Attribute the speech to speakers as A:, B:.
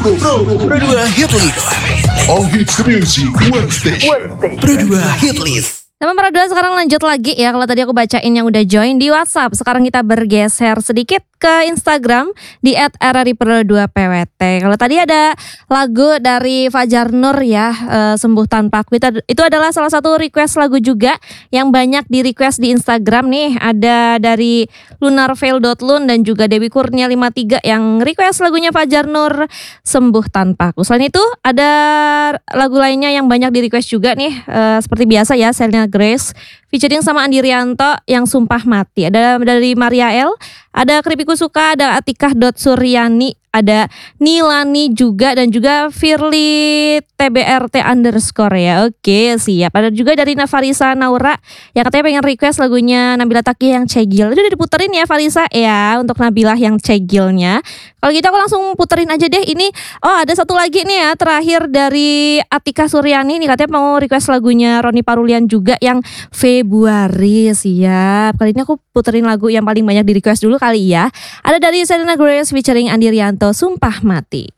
A: Pro 2 Hit List.
B: All Hits Music One Station.
A: Pro 2 Hit List.
C: Teman Pro 2 sekarang lanjut lagi ya. Kalau tadi aku bacain yang udah join di WhatsApp, sekarang kita bergeser sedikit ke Instagram di @rripro2pwt. Kalau tadi ada lagu dari Fajar Nur ya, Sembuh Tanpa Aku. Itu adalah salah satu request lagu juga yang banyak di request di Instagram nih. Ada dari lunarveil.lun dan juga Dewi Kurnia 53 yang request lagunya Fajar Nur, Sembuh Tanpa Aku. Selain itu ada lagu lainnya yang banyak di request juga nih, seperti biasa ya, Selena Grace featuring sama Andi Rianto yang Sumpah Mati. Ada dari Maria L, ada Kripiku Suka, ada Atikah Suryani, ada Nilani juga, dan juga Firly TBRT underscore ya. Oke, siap. Ada juga dari Nafarisa Naura yang katanya pengen request lagunya Nabila Taqi yang Cegil. Itu udah diputerin ya Farisa ya untuk Nabilah yang Cegilnya. Kalau gitu aku langsung puterin aja deh ini. Oh, ada satu lagi nih ya terakhir dari Atikah Suryani. Ini katanya mau request lagunya Roni Parulian juga yang Februari. Siap. Kali ini aku puterin lagu yang paling banyak di request dulu kali ya. Ada dari Selena Grace featuring Andi Rianto, Sumpah Mati.